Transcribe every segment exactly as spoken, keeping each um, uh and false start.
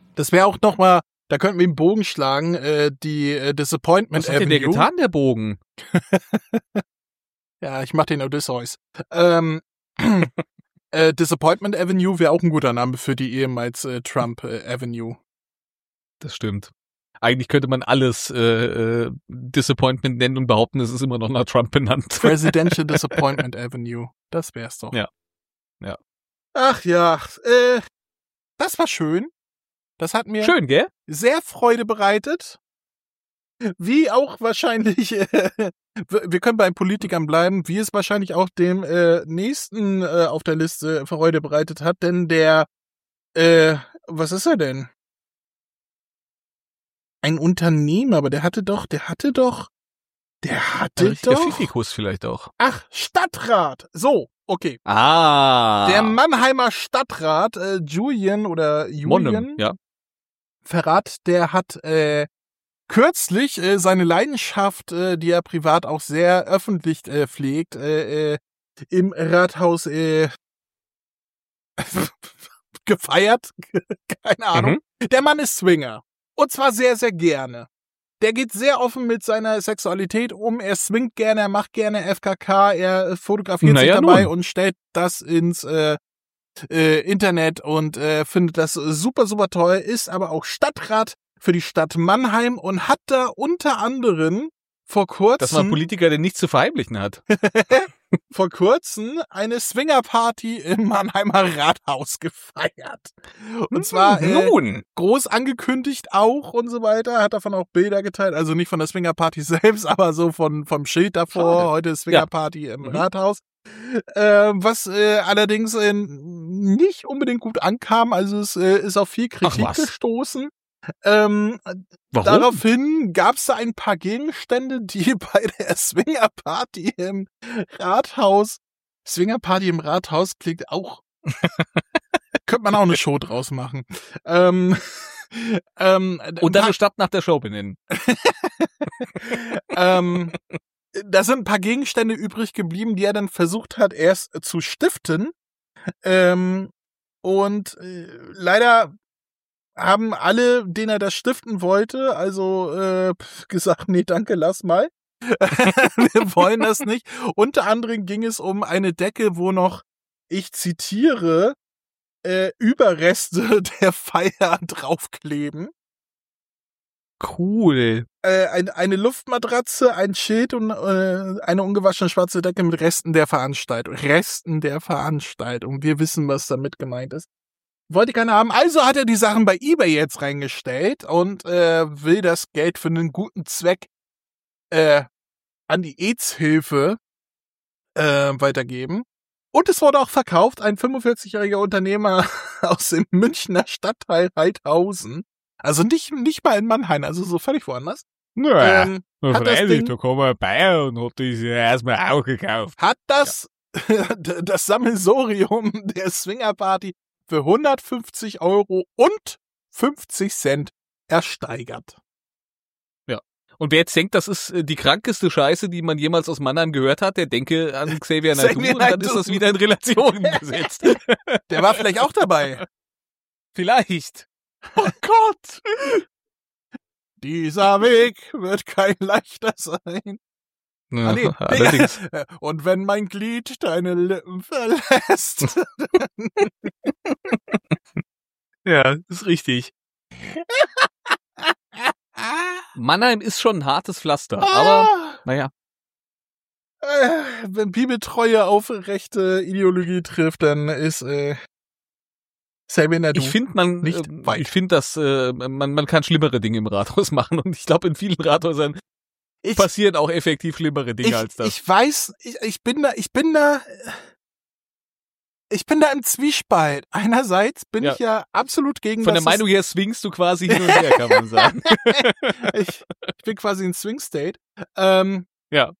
Das wäre auch nochmal, da könnten wir einen Bogen schlagen, äh, die äh, Disappointment Was hat denn der Avenue. getan, der Bogen? Ja, ich mach den Odysseus. Ähm, äh, Disappointment Avenue wäre auch ein guter Name für die ehemals äh, Trump äh, Avenue. Das stimmt. Eigentlich könnte man alles äh, äh, Disappointment nennen und behaupten, es ist immer noch nach Trump benannt. Presidential Disappointment Avenue. Das wär's doch. Ja. Ja. Ach ja, äh, das war schön. Das hat mir Schön, gell? sehr Freude bereitet. Wie auch wahrscheinlich, äh, wir können bei Politikern bleiben, wie es wahrscheinlich auch dem äh, nächsten äh, auf der Liste Freude bereitet hat, denn der, äh, was ist er denn? Ein Unternehmer, aber der hatte doch, der hatte doch, der hatte Ein richtiger doch. Fifikus vielleicht auch. Ach, Stadtrat. So, okay. Ah. Der Mannheimer Stadtrat, äh, Julian oder Julian Monnem, ja. Verrat, der hat äh, kürzlich äh, seine Leidenschaft, äh, die er privat auch sehr öffentlich äh, pflegt, äh, äh, im Rathaus äh, gefeiert. Keine Ahnung. Mhm. Der Mann ist Swinger. Und zwar sehr, sehr gerne. Der geht sehr offen mit seiner Sexualität um. Er swingt gerne, er macht gerne F K K, er fotografiert Naja, sich dabei nun. und stellt das ins äh, äh, Internet und äh, findet das super, super toll. Ist aber auch Stadtrat für die Stadt Mannheim und hat da unter anderem vor kurzem Das war ein Politiker, der nichts zu verheimlichen hat. vor kurzem eine Swingerparty im Mannheimer Rathaus gefeiert. Und zwar äh, Nun. groß angekündigt auch und so weiter, hat davon auch Bilder geteilt, also nicht von der Swingerparty selbst, aber so von vom Schild davor, Schade. heute ist Swingerparty im Mhm. Rathaus. Äh, was äh, allerdings äh, nicht unbedingt gut ankam, also es äh, ist auf viel Kritik was? gestoßen. Ähm, Warum? Daraufhin gab es da ein paar Gegenstände, die bei der Swingerparty im Rathaus, Swingerparty im Rathaus klingt auch, könnte man auch eine Show draus machen. Ähm, ähm, Und dann eine Stadt nach der Show benennen. ähm, da sind ein paar Gegenstände übrig geblieben, die er dann versucht hat, erst zu stiften. Ähm, und äh, leider haben alle, denen er das stiften wollte, also äh, gesagt, nee, danke, lass mal. Wir wollen das nicht. Unter anderem ging es um eine Decke, wo noch, ich zitiere, äh, Überreste der Feier draufkleben. Cool. Äh, ein, eine Luftmatratze, ein Schild und äh, eine ungewaschene schwarze Decke mit Resten der Veranstaltung. Resten der Veranstaltung. Wir wissen, was damit gemeint ist. Wollte keiner haben. Also hat er die Sachen bei eBay jetzt reingestellt und äh, will das Geld für einen guten Zweck äh, an die AIDS-Hilfe äh, weitergeben. Und es wurde auch verkauft. Ein fünfundvierzigjähriger Unternehmer aus dem Münchner Stadtteil Heidhausen. Also nicht, nicht mal in Mannheim, also so völlig woanders. Naja, Ähm, na hat das freilich, Ding- da kann man bei und hat das ja erstmal auch gekauft. Hat das, das Sammelsurium der Swingerparty für hundertfünfzig Euro und fünfzig Cent ersteigert. Und wer jetzt denkt, das ist äh, die krankeste Scheiße, die man jemals aus Mannheim gehört hat, der denke an Xavier Naidoo Xavier und dann Naidoo. ist das wieder in Relation gesetzt. Der war vielleicht auch dabei. Vielleicht. Oh Gott! Dieser Weg wird kein leichter sein. Ja, Ah, nee. allerdings. Und wenn mein Glied deine Lippen verlässt. Ja, ist richtig. Mannheim ist schon ein hartes Pflaster, aber naja. Äh, wenn Bibeltreue auf rechte Ideologie trifft, dann ist äh, Xavier Naidoo Ich finde, man, nicht äh, weit. ich finde, dass äh, man, man kann schlimmere Dinge im Rathaus machen und ich glaube, in vielen Rathäusern Ich, passieren auch effektiv schlimmere Dinge ich, als das. ich weiß, ich, ich bin da, ich bin da, ich bin da im Zwiespalt. Einerseits bin Ja. ich ja absolut gegen Von der das Meinung her swingst du quasi hin und her, kann man sagen. ich, ich bin quasi in Swing State. Ähm, Ja.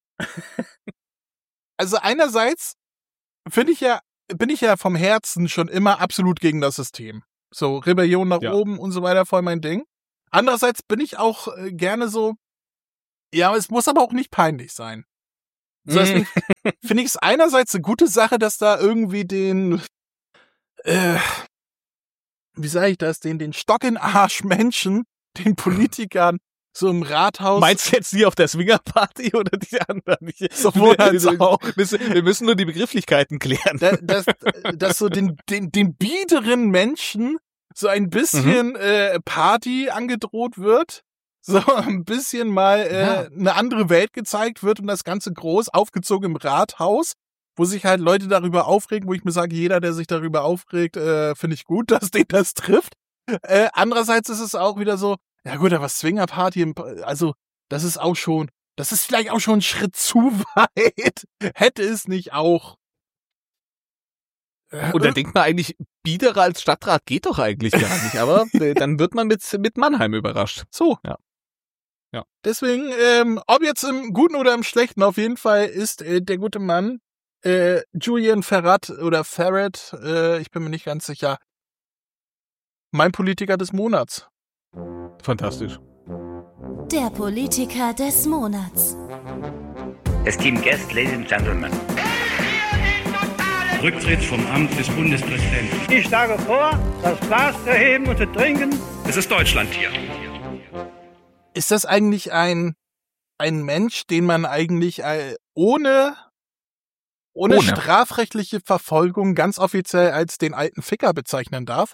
Also einerseits finde ich ja, bin ich ja vom Herzen schon immer absolut gegen das System. So Rebellion nach Ja. oben und so weiter, voll mein Ding. Andererseits bin ich auch äh, gerne so, ja, es muss aber auch nicht peinlich sein. So, deswegen finde ich es einerseits eine gute Sache, dass da irgendwie den, äh, wie sage ich das, den, den Stock in Arsch Menschen, den Politikern, so im Rathaus. Meinst du jetzt die auf der Swingerparty oder die anderen? Sowohl als auch. Wir müssen nur die Begrifflichkeiten klären. Dass, dass, dass so den, den, den biederen Menschen so ein bisschen mhm. äh, Party angedroht wird, so ein bisschen mal äh, ja. eine andere Welt gezeigt wird und das Ganze groß aufgezogen im Rathaus, wo sich halt Leute darüber aufregen, wo ich mir sage, jeder, der sich darüber aufregt, äh, finde ich gut, dass den das trifft. Äh, andererseits ist es auch wieder so, ja gut, aber Swingerparty, also das ist auch schon, das ist vielleicht auch schon ein Schritt zu weit. Hätte es nicht auch. Und da denkt man eigentlich, biederer als Stadtrat geht doch eigentlich gar nicht, aber dann wird man mit, mit Mannheim überrascht. So. Ja. Ja. Deswegen, ähm, ob jetzt im Guten oder im Schlechten, auf jeden Fall ist äh, der gute Mann, äh, Julian Ferrat oder Ferret, äh, ich bin mir nicht ganz sicher, mein Politiker des Monats. Fantastisch. Der Politiker des Monats. Esteemed guests, ladies and gentlemen. Rücktritt vom Amt des Bundespräsidenten. Ich schlage vor, das Glas zu heben und zu trinken. Es ist Deutschland hier. Ist das eigentlich ein, ein Mensch, den man eigentlich äh, ohne, ohne, ohne strafrechtliche Verfolgung ganz offiziell als den alten Ficker bezeichnen darf?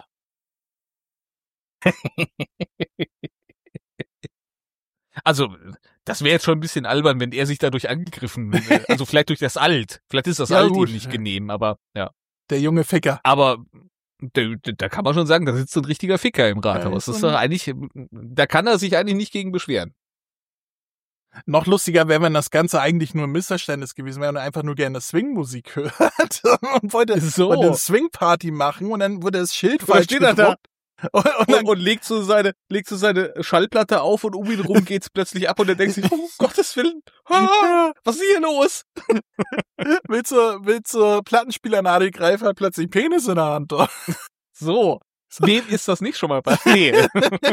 Also, das wäre jetzt schon ein bisschen albern, wenn er sich dadurch angegriffen, äh, also vielleicht durch das Alt. Vielleicht ist das ja, Alt gut. ihm nicht genehm, aber ja. Der junge Ficker. Aber da, da kann man schon sagen, da sitzt so ein richtiger Ficker im Rathaus. Ja, das ist doch eigentlich, da kann er sich eigentlich nicht gegen beschweren. Noch lustiger wäre, wenn das Ganze eigentlich nur ein Missverständnis gewesen wäre und er einfach nur gerne Swing-Musik hört und wollte, so. wollte eine Swing-Party machen und dann wurde das Schild Oder falsch steht er gedruckt. da? Und, und, und, und legt so seine, legt so seine Schallplatte auf und um ihn rum geht's plötzlich ab und er denkt sich, oh Gottes Willen, ah, was ist hier los? Will zur, will zur Plattenspielernadel greifen, hat plötzlich Penis in der Hand. So. Wem ist das nicht schon mal passiert?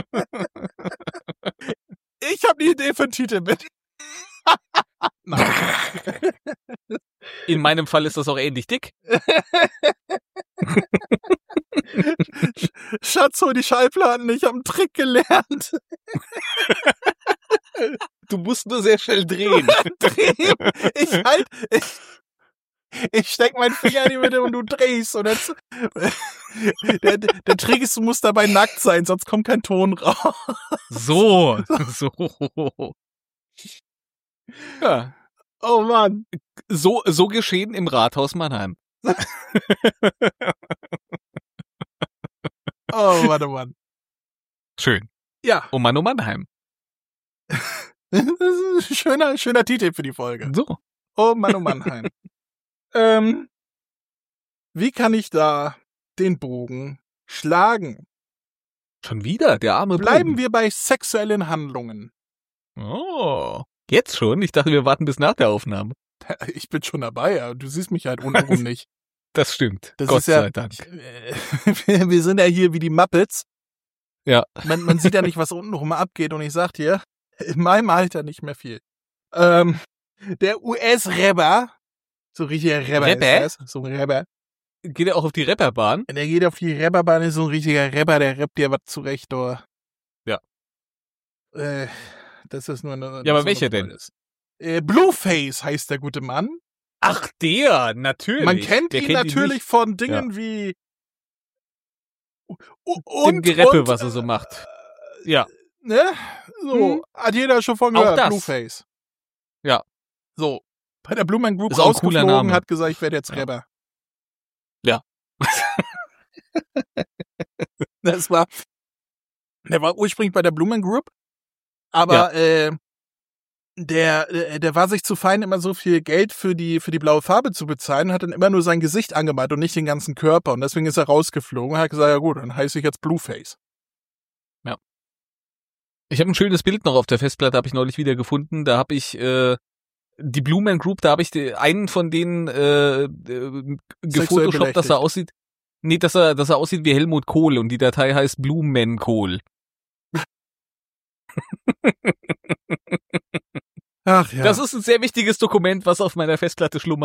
Ich habe eine Idee für einen Titel mit. In meinem Fall ist das auch ähnlich dick. Schatz, hol die Schallplatten, ich habe einen Trick gelernt. Du musst nur sehr schnell drehen. drehen. Ich halt, ich, ich steck meinen Finger in die Mitte und du drehst. Und jetzt, der, der Trick ist, du musst dabei nackt sein, sonst kommt kein Ton raus. So, so. Ja. Oh Mann. So, so geschehen im Rathaus Mannheim. Oh Mann, oh Mann. Schön. Ja. Oh Mann, oh Mannheim. Das ist ein schöner, schöner Titel für die Folge. So. Oh Mann, oh Mannheim. ähm, wie kann ich da den Bogen schlagen? Schon wieder, der arme Bleiben Bogen. wir bei sexuellen Handlungen. Oh, jetzt schon? Ich dachte, wir warten bis nach der Aufnahme. Ich bin schon dabei, aber du siehst mich halt untenrum nicht. Das stimmt. Das Gott ist ja, sei Dank. Wir sind ja hier wie die Muppets. Ja. Man, man sieht ja nicht, was untenrum abgeht. Und ich sag dir, in meinem Alter nicht mehr viel. Ähm, der U S-Rapper, so richtiger Rapper, Rapper? ist das, so ein Rapper. Geht er auch auf die Rapperbahn? Der geht auf die Rapperbahn, ist so ein richtiger Rapper, der rappt dir was zurecht, oder? Ja. Äh, das ist nur eine... Ja, aber so welcher eine denn? Äh, Blueface heißt der gute Mann. Ach, der, natürlich. Man kennt der ihn kennt natürlich ihn von Dingen ja. wie... Und, Dem Gereppe, und, was er so macht. Ja. Ne? So, hm. hat jeder schon von gehört, das. Blueface. Ja. So, bei der Blumen Group ist auch ein cooler rausgeflogen, Name. hat gesagt, ich werde jetzt ja. Rapper. Ja. Das war, der war ursprünglich bei der Blumen Group, aber ja. äh, der, der war sich zu fein, immer so viel Geld für die, für die blaue Farbe zu bezahlen, hat dann immer nur sein Gesicht angemalt und nicht den ganzen Körper. Und deswegen ist er rausgeflogen und hat gesagt, ja gut, dann heiße ich jetzt Blueface. Ja. Ich habe ein schönes Bild noch auf der Festplatte, habe ich neulich wieder gefunden. Da habe ich äh, die Blumen Group, da habe ich die, einen von denen äh, äh, gefotoshoppt, dass er aussieht. Nee, dass er, dass er aussieht wie Helmut Kohl und die Datei heißt Blumenkohl. Ach ja. Das ist ein sehr wichtiges Dokument, was auf meiner Festplatte schlummert.